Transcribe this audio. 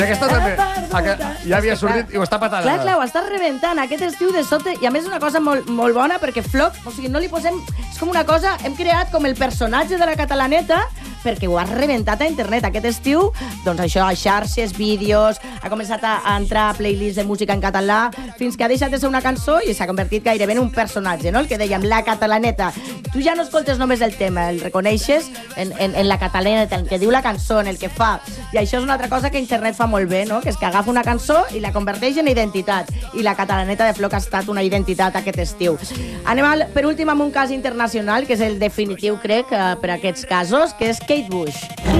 Aquesta també. Ja havia sortit i ho està patant. Clar, ho està rebentant aquest estiu de sobte. I a més és una cosa molt bona perquè Floc, o sigui, no li posem... És com una cosa... Hem creat com el personatge de la catalaneta perquè ho ha rebentat a internet aquest estiu. Doncs això, a xarxes, vídeos, ha començat a entrar a playlists de música en català, fins que ha deixat de ser una cançó i s'ha convertit gairebé en un personatge, no? El que dèiem, la catalaneta. Tu ja no escoltes només el tema, el reconeixes en la catalaneta, en el que diu la cançó, en el que fa. I això és una altra cosa que internet fa molt bé, no? Que és que agafa una cançó i la converteix en identitat. I la catalaneta de Floc ha estat una identitat aquest estiu. Anem per últim amb un cas internacional, que és el definitiu, crec, per a aquests casos, que és Kate Bush.